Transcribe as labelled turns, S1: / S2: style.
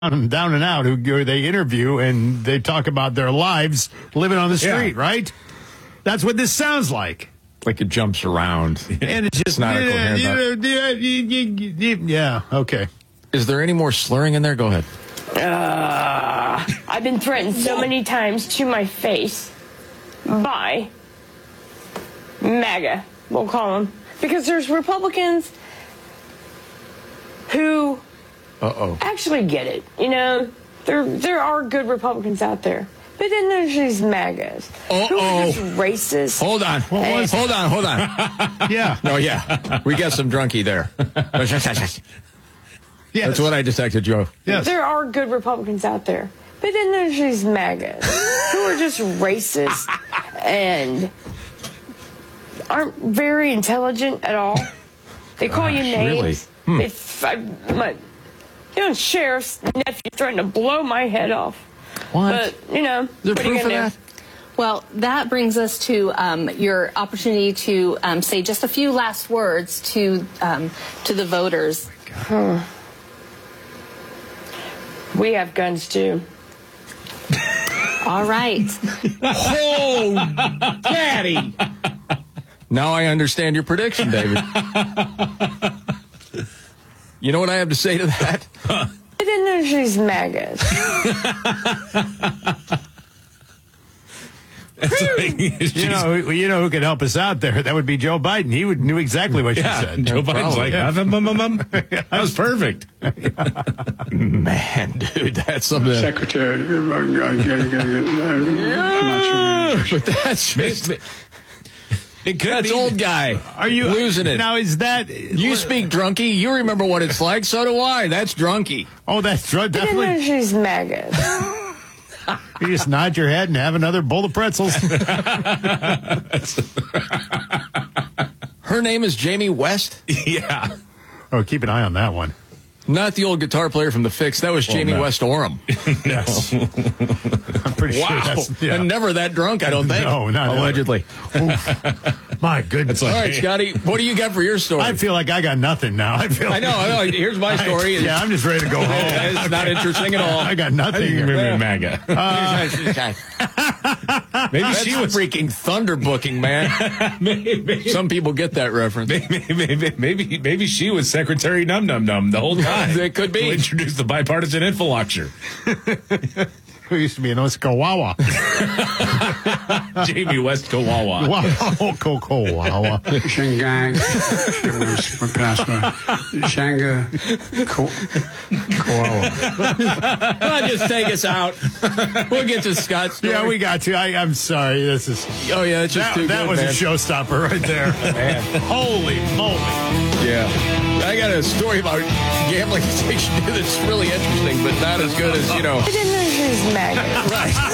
S1: down and out who they interview and they talk about their lives living on the street, right? That's what this sounds like.
S2: Like it jumps around.
S1: And it's just
S2: not a coherent
S1: yeah, okay.
S2: Is there any more slurring in there? Go ahead.
S3: I've been threatened so many times to my face by MAGA, we'll call them, because there's Republicans who actually get it. You know, there are good Republicans out there. But then there's these MAGAs who are just racist.
S2: Hold on. Hold on.
S1: Yeah.
S2: No, yeah. We got some drunkie there.
S1: Yes.
S2: That's what I detected, Joe.
S1: Yes.
S3: There are good Republicans out there. But then there's these MAGAs who are just racist and aren't very intelligent at all. They call you names.
S2: Really?
S3: My sheriff's nephew threatened to blow my head off.
S2: What?
S3: But, you know,
S2: Is there
S3: what are you
S2: proof of
S3: gonna
S2: that?
S3: do?
S4: Well, that brings us to your opportunity to say just a few last words to the voters.
S3: We have guns, too.
S4: All right.
S2: Oh, Daddy. Now I understand your prediction, David. You know what I have to say to that?
S3: But then there's these MAGAs.
S1: You know who could help us out there? That would be Joe Biden. He knew exactly what you said.
S5: Joe Biden's like, that was perfect.
S2: Man, dude, that's something.
S6: Secretary. I'm not sure.
S2: But that's just,
S5: It could
S2: that's
S5: be.
S2: old guy.
S1: Are you
S2: losing it?
S1: Now, is that...
S2: You speak drunkie. You remember what it's like. So do I. That's drunkie.
S1: Oh, that's
S3: But then
S1: definitely...
S3: there's these MAGAs.
S1: You just nod your head and have another bowl of pretzels.
S2: Her name is Jamie West.
S5: Yeah.
S1: Oh, keep an eye on that one.
S2: Not the old guitar player from The Fix. That was Jamie
S5: no.
S2: West Oram.
S1: Yes. I'm pretty sure that's... Yeah.
S2: And never that drunk, I don't think.
S1: No, not ever.
S2: Allegedly.
S1: My goodness.
S2: All right, Scotty, what do you got for your story?
S1: I feel like I got nothing now. I
S2: know. Here's my story.
S1: Yeah, I'm just ready to go home.
S2: It's not interesting at all.
S1: I got nothing here.
S5: MAGA. Maybe
S2: That's
S5: she was
S2: freaking thunder booking, man.
S5: maybe,
S2: Some people get that reference.
S5: maybe she was Secretary Num Num Num the whole time.
S2: It could be.
S5: Who introduced the bipartisan infrastructure.
S1: Who used to be in Oscawawa.
S5: Jamie West Kawawa.
S1: Wow, Kawawa.
S6: Shangang. Shanga. Koala.
S2: Well, just take us out. We'll get to Scott's story.
S1: Yeah, we got to. I'm sorry. This is...
S2: Oh, yeah, it's just too
S1: that
S2: good,
S1: was
S2: man.
S1: a showstopper right there.
S2: Man.
S1: Holy moly.
S2: Yeah. I got a story about gambling addiction that's really interesting, but not as good as,
S3: But then there's these MAGAs.
S2: Right.